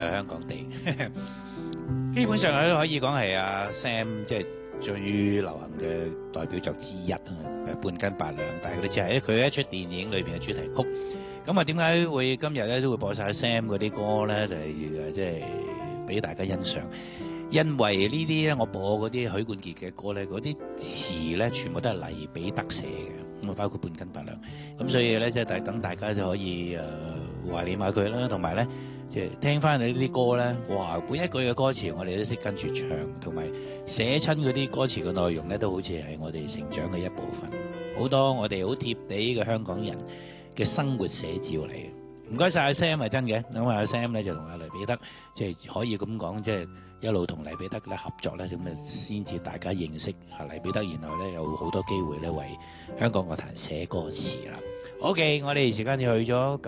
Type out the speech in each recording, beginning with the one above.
香港地，基本上都可以講係阿 Sam 即係最流行嘅代表作之一啊，半斤八兩。大家都知係佢一出電影裏邊嘅主題曲。咁啊，點解會今日咧都會播晒 Sam 嗰啲歌咧？就係即係俾大家欣賞。因為呢啲咧，我播嗰啲許冠傑嘅歌咧，嗰啲詞咧全部都係黎彼得寫嘅，咁啊包括半斤八兩。咁所以咧，即係等大家就可以懷念下佢啦，同埋咧。即係聽翻你呢啲歌咧，哇！每一句嘅歌詞我哋都識跟住唱，同埋寫親嗰啲歌詞嘅內容咧，都好似係我哋成長嘅一部分。好多我哋好貼地嘅香港人嘅生活寫照嚟嘅。唔該晒阿 Sam 係真嘅，咁阿 Sam 咧就同阿黎彼得即係可以咁講，即係一路同黎彼得咧合作咧，咁啊先至大家認識阿黎彼得，然後咧有好多機會咧為香港樂壇寫歌詞啦。OK， 我哋時間就去咗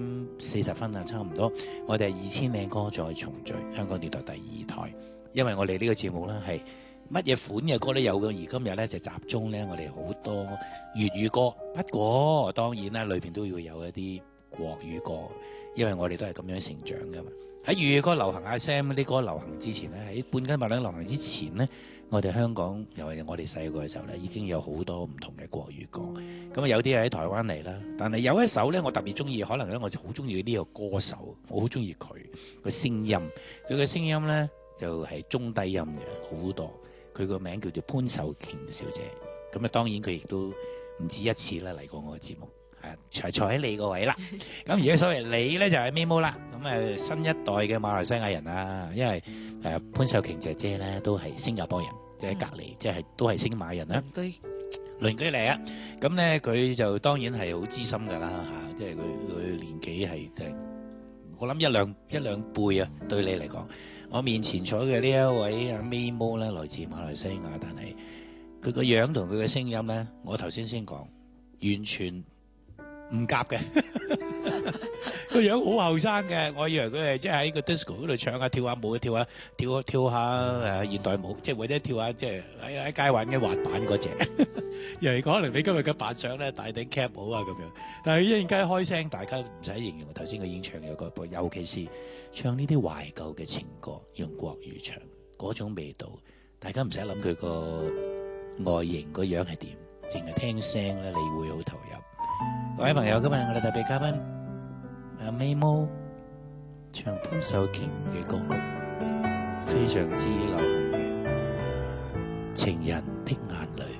9:40啦，差唔多。我哋係2000靚歌再重聚，香港電台第2台。因為我哋呢個節目咧係乜嘢款嘅歌都有嘅，而今日咧就集中咧我哋好多粵語歌。不過當然啦，裏邊都要有一啲國語歌，因為我哋都係咁樣成長噶嘛。喺粵語歌流行阿 Sam 啲歌流行之前咧，喺半斤八兩流行之前咧，我哋香港又係我哋細個嘅時候咧，已經有好多唔同嘅國語歌。咁啊有啲係喺台灣嚟啦，但係有一首咧我特別中意，可能咧我就好中意呢個歌手，我好中意佢個聲音。佢嘅聲音咧就係中低音嘅好多。佢個名叫做潘秀瓊小姐。咁啊當然佢亦都唔止一次啦嚟過我嘅節目。坐喺你個位啦，咁而家所謂你咧就係 Mimo 啦，咁新一代嘅馬來西亞人啦，因為潘秀瓊姐姐咧都係新加坡人，即係隔離，即係都係星馬人啦，鄰居嚟啊，咁咧佢就當然係好資深噶啦嚇，即係佢年紀係我諗一兩輩啊，對你嚟講，我面前坐嘅呢一位阿 Mimo 咧來自馬來西亞，但係佢個樣同佢嘅聲音咧，我頭先講完全唔夾嘅，個樣好後生嘅，我以為佢係即係喺個 disco 嗰度唱下跳下舞，跳下現代舞，即係或者跳下即係喺街玩嘅滑板嗰隻。又係可能你今日嘅扮相咧戴頂 cap 帽啊咁樣，但係一陣間開聲，大家唔使形容。頭先佢已經唱咗個歌，尤其是唱呢啲懷舊嘅情歌，用國語唱嗰種味道，大家唔使諗佢個外形個樣係點，淨係聽聲咧，你會好投入。各位朋友，今日我哋特別嘉賓阿 Mimo 唱潘秀瓊嘅歌曲，非常之流行嘅《情人的眼淚》。